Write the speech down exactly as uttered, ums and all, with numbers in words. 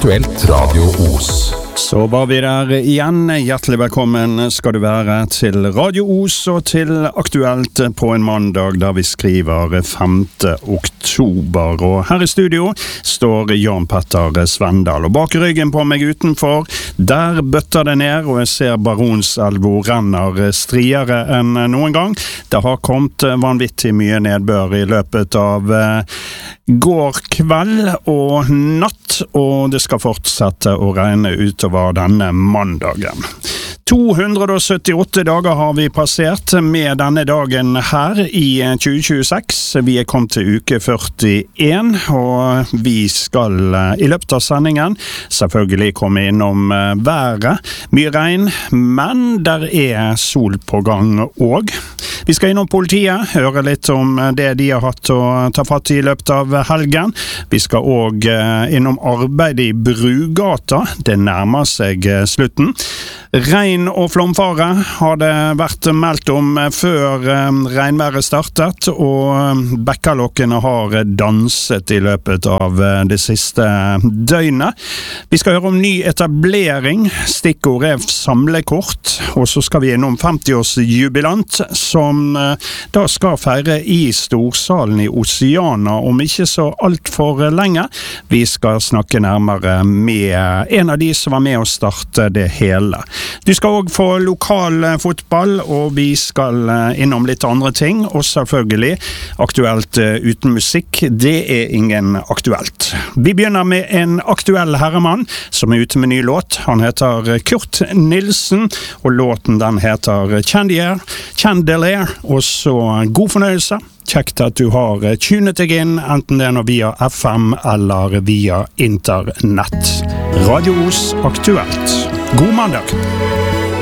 Aktuelt Radio Os. Så var vi der igjen. Hjertelig velkommen skal du være til Radio Os og til Aktuelt på en mandag der vi skriver femte oktober. Og her i studio står Jan Petter Svendal. Og bak ryggen på meg utenfor, der bøtter det ned, og jeg ser Baronselva renner striere enn noen gang. Det har kommet vanvittig mye nedbør i løpet av går kveld og natt, og det skal fortsette å regne utover denne mandagen. to hundre syttiåtte dager har vi passert med denne dagen her i tjue tjueseks. Vi er kommet til uke førtien, og vi skal i løpet av sendingen selvfølgelig komme innom været. Mye regn, men der er sol på gang også. Vi skal innom politiet, høre litt om det de har hatt å ta fatt i i løpet av helgen. Vi skal også innom arbeid i Brugata. Det nærmer seg slutten. Regn og flomfare har det vært meldt om før regnværet startet, og bekkerlokkene har danset i løpet av det siste døgnet. Vi skal høre om ny etablering, stikkord er samlekort, og så skal vi innom femti-årsjubilant, som da skal feire i Storsalen i Oceana om ikke så alt for lenge. Vi skal snakke nærmere med en av de som var med å starte det hele. Du skal også få lokal fotball, og vi skal innom litt andre ting, og selvfølgelig aktuelt uten musikk. Det er ingen aktuelt. Vi begynner med en aktuell herremann som er ute med ny låt. Han heter Kurt Nilsen, og låten den heter Chandelier, Chandelier, og så god fornøyelse. Kjekt at du har tunet deg inn, enten det er nå via F M eller via internett. Radio Os Aktuelt. God mandag!